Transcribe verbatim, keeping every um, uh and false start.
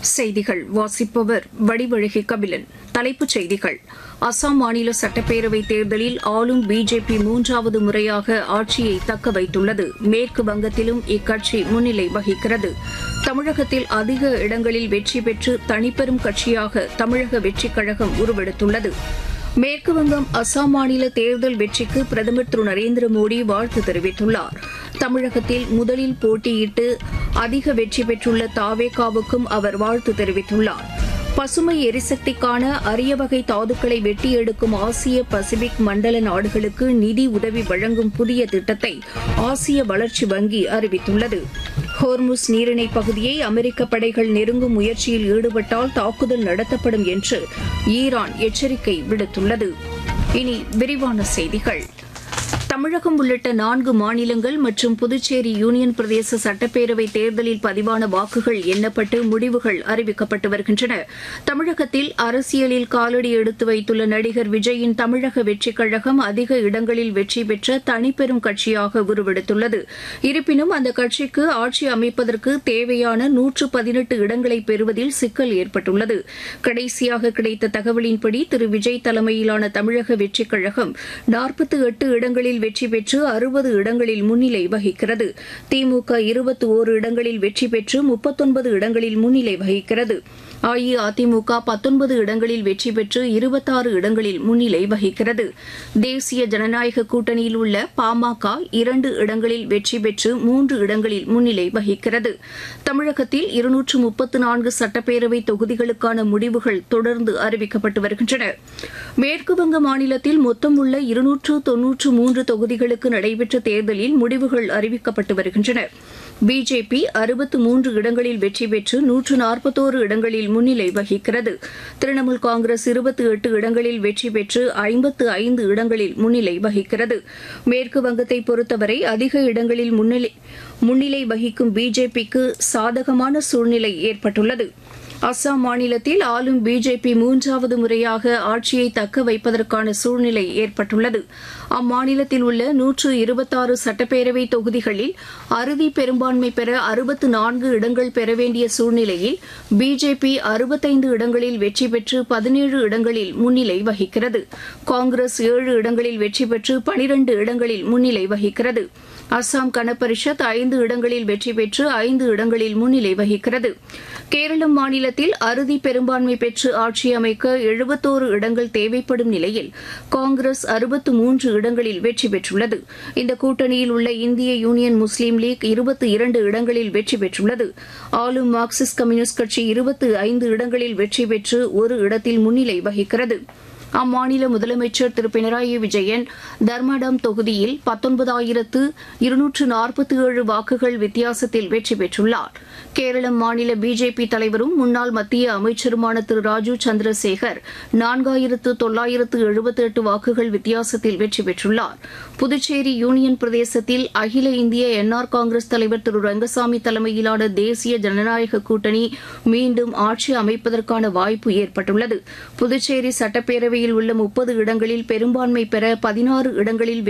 செய்திகள் வாசிப்பவர் வடிவழகி கபிலன். தலைப்புச் செய்திகள்: அசாம் மாநில சட்டப்பேரவைத் தேர்தலில் ஆளும் பிஜேபி மூன்றாவது முறையாக ஆட்சியை தக்க வைத்துள்ளது. மேற்கு வங்கத்திலும் இக்கட்சி முன்னிலை வகிக்கிறது. தமிழகத்தில் அதிக இடங்களில் வெற்றி பெற்று தனிப்பெரும் கட்சியாக தமிழக வெற்றிக் கழகம் உருவெடுத்துள்ளது. மேற்குவங்கம், அசாம் மாநில தேர்தல் வெற்றிக்கு பிரதமர் திரு நரேந்திர மோடி வாழ்த்து தெரிவித்துள்ளார். தமிழகத்தில் முதலில் போட்டியிட்டு அதிக வெற்றி பெற்றுள்ள தாவேகாவுக்கும் அவர் வாழ்த்து தெரிவித்துள்ளார். பசுமை எரிசக்திக்கான அரிய வகை தாதுக்களை வெட்டி எடுக்கும் ஆசிய பசிபிக் மண்டல நாடுகளுக்கு நிதி உதவி வழங்கும் புதிய திட்டத்தை ஆசிய வளர்ச்சி வங்கி அறிவித்துள்ளது. ஹோர்முஸ் நீரிணை பகுதியை அமெரிக்க படைகள் நெருங்கும் முயற்சியில் ஈடுபட்டால் தாக்குதல் நடத்தப்படும் என்று ஈரான் எச்சரிக்கை விடுத்துள்ளது. இனி விரிவான செய்திகள். தமிழகம் உள்ளிட்ட நான்கு மாநிலங்கள் மற்றும் புதுச்சேரி யூனியன் பிரதேச சட்டப்பேரவை தேர்தலில் பதிவான வாக்குகள் எண்ணப்பட்டு முடிவுகள் அறிவிக்கப்பட்டு வருகின்றன. தமிழகத்தில் அரசியலில் காலடி எடுத்து வைத்துள்ள நடிகர் விஜயின் தமிழக வெற்றிக் கழகம் அதிக இடங்களில் வெற்றி பெற்ற தனிப்பெரும் கட்சியாக உருவெடுத்துள்ளது. இருப்பினும் அந்த கட்சிக்கு ஆட்சி அமைப்பதற்கு தேவையான நூற்று பதினெட்டு இடங்களை பெறுவதில் சிக்கல் ஏற்பட்டுள்ளது. கடைசியாக கிடைத்த தகவலின்படி திரு விஜய் தலைமையிலான தமிழக வெற்றிக் கழகம் நாற்பத்தி எட்டு இடங்களில் வெற்றி பெற்று அறுபது இடங்களில் முன்னிலை வகிக்கிறது. திமுக இருபத்தி ஓரு இடங்களில் வெற்றி பெற்று முப்பத்தொன்பது இடங்களில் முன்னிலை வகிக்கிறது. அஇஅதிமுக பத்தொன்பது இடங்களில் வெற்றி பெற்று இருபத்தாறு இடங்களில் முன்னிலை வகிக்கிறது. தேசிய ஜனநாயக கூட்டணியில் உள்ள பாமக இரண்டு இடங்களில் வெற்றி பெற்று மூன்று இடங்களில் முன்னிலை வகிக்கிறது. தமிழகத்தில் இருநூற்று முப்பத்து நான்கு சட்டப்பேரவை தொகுதிகளுக்கான முடிவுகள் தொடர்ந்து அறிவிக்கப்பட்டு வருகின்றன. மேற்குவங்க மாநிலத்தில் மொத்தம் உள்ள இருநூற்று தொன்னூற்று மூன்று தொகுதிகளுக்கு நடைபெற்ற தேர்தலில் முடிவுகள் அறிவிக்கப்பட்டு வருகின்றன. பிஜேபி அறுபத்து மூன்று இடங்களில் வெற்றி பெற்று நூற்று நாற்பத்தோரு இடங்களில் முன்னிலை வகிக்கிறது. திரிணாமுல் காங்கிரஸ் இருபத்தி எட்டு இடங்களில் வெற்றி பெற்று ஐம்பத்து ஐந்து இடங்களில் முன்னிலை வகிக்கிறது. மேற்கு வங்கத்தை பொறுத்தவரை அதிக இடங்களில் முன்னிலை முன்னிலை வகிக்கும் பிஜேபிக்கு சாதகமான சூழ்நிலை ஏற்பட்டுள்ளது. அசாம் மாநிலத்தில் ஆளும் பிஜேபி மூன்றாவது முறையாக ஆட்சியை தக்க வைப்பதற்கான சூழ்நிலை ஏற்பட்டுள்ளது. அம்மாநிலத்தில் உள்ள நூற்று இருபத்தாறு சட்டப்பேரவை தொகுதிகளில் அறுதி பெரும்பான்மை பெற அறுபத்து நான்கு இடங்கள் பெற வேண்டிய சூழ்நிலையில் பிஜேபி அறுபத்தைந்து இடங்களில் வெற்றி பெற்று பதினேழு இடங்களில் முன்னிலை வகிக்கிறது. காங்கிரஸ் ஏழு இடங்களில் வெற்றி பெற்று பனிரண்டு இடங்களில் முன்னிலை வகிக்கிறது. அசாம் கனபரிஷத் ஐந்து இடங்களில் வெற்றி பெற்று ஐந்து இடங்களில் முன்னிலை வகிக்கிறது. கேரளம் மாநிலத்தில் அறுதி பெரும்பான்மை பெற்று ஆட்சி அமைக்க எழுபத்தோரு இடங்கள் தேவைப்படும் நிலையில் காங்கிரஸ் அறுபத்து மூன்று இடங்களில் வெற்றி பெற்றுள்ளது. இந்த கூட்டணியில் உள்ள இந்திய யூனியன் முஸ்லீம் லீக் இருபத்தி இரண்டு இடங்களில் வெற்றி பெற்றுள்ளது. ஆளும் மார்க்சிஸ்ட் கம்யூனிஸ்ட் கட்சி இருபத்தி ஐந்து இடங்களில் வெற்றி பெற்று ஒரு இடத்தில் முன்னிலை வகிக்கிறது. அம்மாநில முதலமைச்சர் திரு பினராயி விஜயன் தர்மடம் தொகுதியில் பத்தொன்பதாயிரத்து இருநூற்று நாற்பத்தி ஏழு வாக்குகள் வித்தியாசத்தில் வெற்றி பெற்றுள்ளார். கேரளம் மாநில பிஜேபி தலைவரும் முன்னாள் மத்திய அமைச்சருமான திரு ராஜீவ் சந்திரசேகர் நான்காயிரத்து தொள்ளாயிரத்து எழுபத்தி எட்டு வாக்குகள் வித்தியாசத்தில் வெற்றி பெற்றுள்ளார். புதுச்சேரி யூனியன் பிரதேசத்தில் அகில இந்திய என்ஆர் காங்கிரஸ் தலைவர் திரு ரங்கசாமி தலைமையிலான தேசிய ஜனநாயக கூட்டணி மீண்டும் ஆட்சி அமைப்பதற்கான வாய்ப்பு ஏற்பட்டுள்ளது. புதுச்சேரி சட்டப்பேரவை உள்ள முப்பது இடங்களில் பெரும்பான்மை பெற பதினாறு இடங்களில்